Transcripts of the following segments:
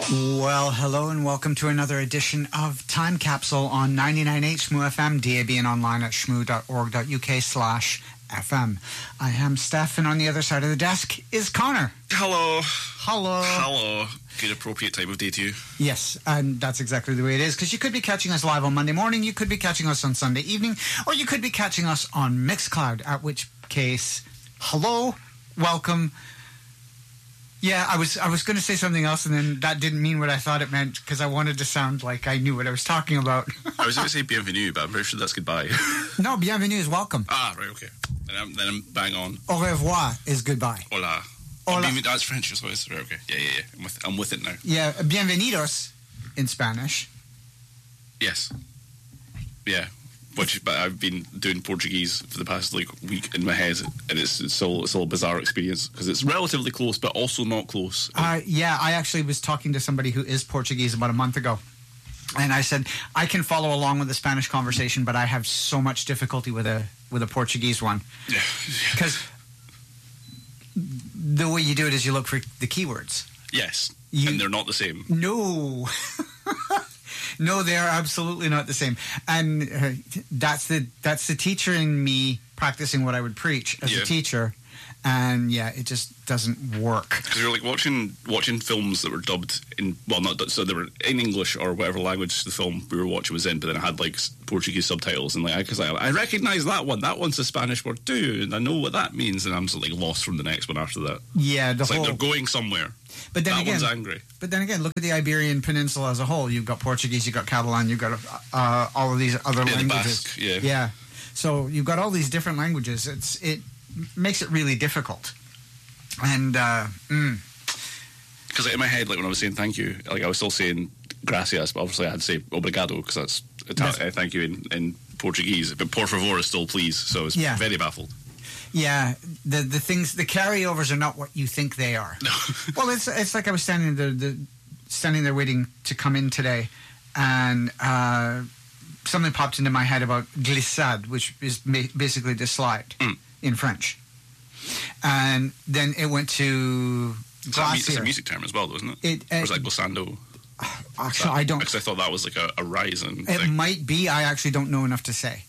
Well, hello and welcome to another edition of Time Capsule on 99.8 Shmoo FM, DAB and online at shmoo.org.uk/FM. I am Steph, and on the other side of the desk is Connor. Hello. Hello. Hello. Good appropriate time of day to you. Yes, and that's exactly the way it is, because you could be catching us live on Monday morning, you could be catching us on Sunday evening, or you could be catching us on Mixcloud, at which case, hello, welcome. Yeah, I was going to say something else, and then that didn't mean what I thought it meant, because I wanted to sound like I knew what I was talking about. I was going to say bienvenue, but I'm pretty sure that's goodbye. No, bienvenue is welcome. Ah, right, okay. Then I'm bang on. Au revoir is goodbye. Hola. Hola. That's French as well. Right, okay. Yeah. I'm with it now. Yeah, bienvenidos in Spanish. Yes. Yeah. But I've been doing Portuguese for the past week in my head, and it's all a bizarre experience because it's relatively close, but also not close. Yeah, I actually was talking to somebody who is Portuguese about a month ago, and I said I can follow along with the Spanish conversation, but I have so much difficulty with a Portuguese one because the way you do it is you look for the keywords. Yes, and they're not the same. No. No, they are absolutely not the same, and that's the teacher in me practicing what I would preach as a teacher, and it just doesn't work. Because you're like watching films that were dubbed in so they were in English or whatever language the film we were watching was in, but then it had Portuguese subtitles, and because I recognise that one. That one's a Spanish word too, and I know what that means, and I'm just lost from the next one after that. Yeah, it's they're going somewhere. But then one's angry. But then again, look at the Iberian Peninsula as a whole. You've got Portuguese, you've got Catalan, you've got all of these other languages. The Basque, yeah. So you've got all these different languages. It makes it really difficult. And because in my head, when I was saying thank you, I was still saying gracias, but obviously I had to say obrigado because that's thank you in Portuguese. But por favor is still please. So I was very baffled. Yeah, the things, the carryovers are not what you think they are. No. Well, it's like I was standing there waiting to come in today, and something popped into my head about glissade, which is basically the slide in French. And then it went to glacier. It's a music term as well, though, isn't it? Or is that glissando? Actually, I don't... Because I thought that was a rising thing. It might be. I actually don't know enough to say.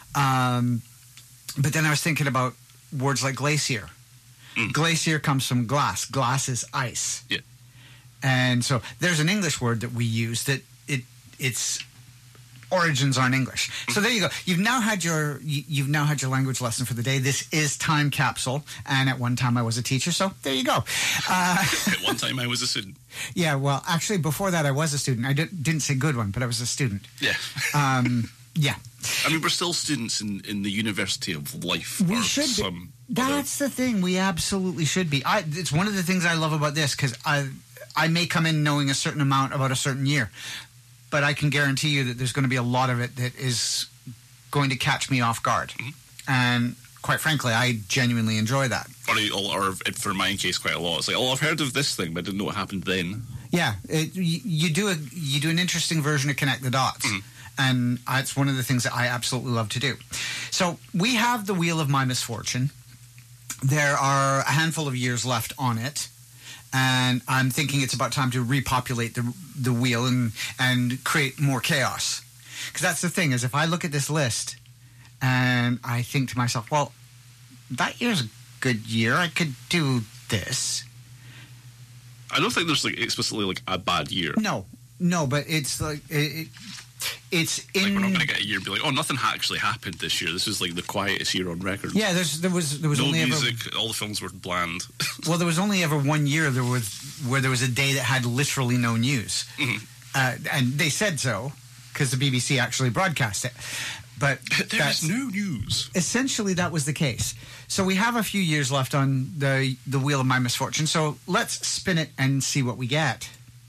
But then I was thinking about words like glacier. Glacier comes from glass. Glass is ice. Yeah. And so there's an English word that we use that its origins aren't English. So there you go. You've now had your language lesson for the day. This is Time Capsule, and at one time I was a teacher, so there you go. At one time I was a student. Yeah, well, actually before that I was a student. I didn't say good one, but I was a student. Yeah. Yeah. I mean, we're still students in the University of Life. We should be. That's the thing. We absolutely should be. It's one of the things I love about this, because I may come in knowing a certain amount about a certain year, but I can guarantee you that there's going to be a lot of it that is going to catch me off guard. Mm-hmm. And quite frankly, I genuinely enjoy that. Or for my case, quite a lot. It's I've heard of this thing, but I didn't know what happened then. Yeah. You do an interesting version of Connect the Dots. Mm-hmm. And it's one of the things that I absolutely love to do. So we have the Wheel of My Misfortune. There are a handful of years left on it. And I'm thinking it's about time to repopulate the wheel and create more chaos. Because that's the thing, is if I look at this list and I think to myself, well, that year's a good year. I could do this. I don't think there's explicitly a bad year. No, but it's it's in... we're not going to get a year and be nothing actually happened this year. This was the quietest year on record. Yeah, there was no only music. All the films were bland. Well, there was only ever one year where there was a day that had literally no news, and they said so because the BBC actually broadcast it. But there's no news. Essentially, that was the case. So we have a few years left on the Wheel of My Misfortune. So let's spin it and see what we get.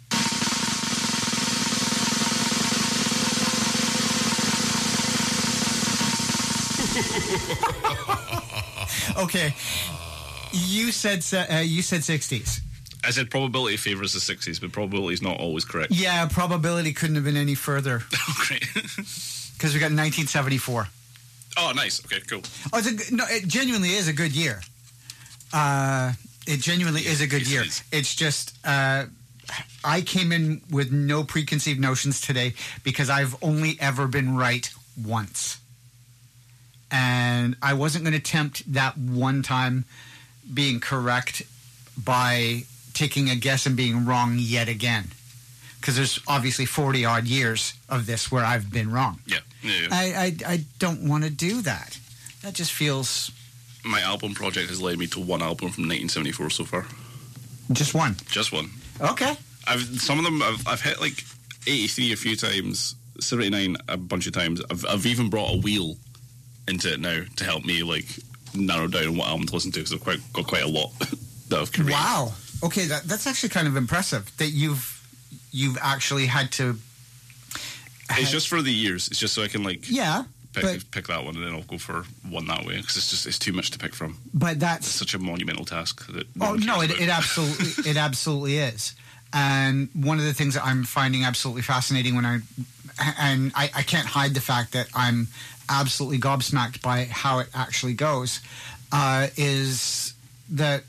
Okay, you said 60s. I said probability favors the 60s, but probability is not always correct. Yeah, probability couldn't have been any further. Oh, great. Because we got 1974. Oh, nice. Okay, cool. Oh, it genuinely is a good year. It genuinely is a good year. It's just I came in with no preconceived notions today because I've only ever been right once. And I wasn't going to tempt that one time being correct by taking a guess and being wrong yet again. Because there's obviously 40-odd years of this where I've been wrong. Yeah. I don't want to do that. That just feels... My album project has led me to one album from 1974 so far. Just one? Just one. Okay. Some of them, I've hit like 83 a few times, 79 a bunch of times. I've even brought a wheel into it now to help me like narrow down what album to listen to, because I've got quite a lot that I've created. Wow. Okay, that's actually kind of impressive that you've actually had to... It's just for the years. It's just so I can like pick that one, and then I'll go for one that way, because it's too much to pick from. But that's it's such a monumental task. That it absolutely is. And one of the things that I'm finding absolutely fascinating I can't hide the fact that I'm absolutely gobsmacked by how it actually goes, is that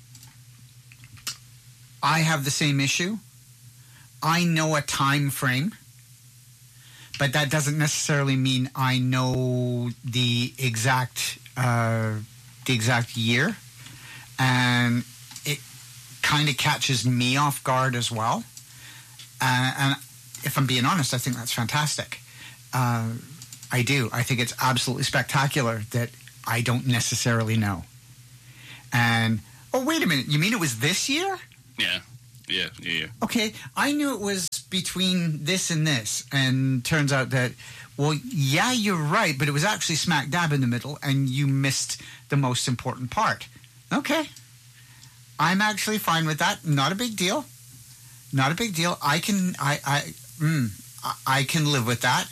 I have the same issue. I know a time frame, but that doesn't necessarily mean I know the exact year, and it kind of catches me off guard as well. And if I'm being honest, I think that's fantastic. I do. I think it's absolutely spectacular that I don't necessarily know. And oh, wait a minute, you mean it was this year? Yeah. Okay, I knew it was between this and this, and turns out that, well, yeah, you're right, but it was actually smack dab in the middle, and you missed the most important part. Okay, I'm actually fine with that. Not a big deal. Not a big deal. I can live with that.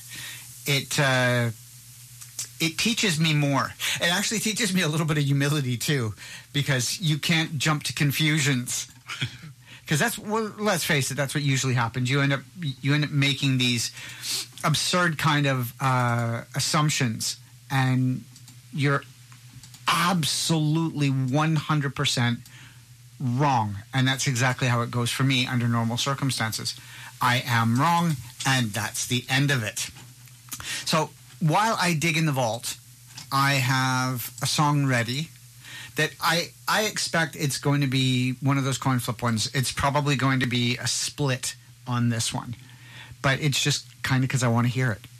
It teaches me more. It actually teaches me a little bit of humility too, because you can't jump to conclusions. Because let's face it, that's what usually happens. You end up making these absurd kind of assumptions, and you're absolutely 100% wrong. And that's exactly how it goes for me under normal circumstances. I am wrong, and that's the end of it. So while I dig in the vault, I have a song ready that I expect it's going to be one of those coin flip ones. It's probably going to be a split on this one. But it's just kind of because I want to hear it.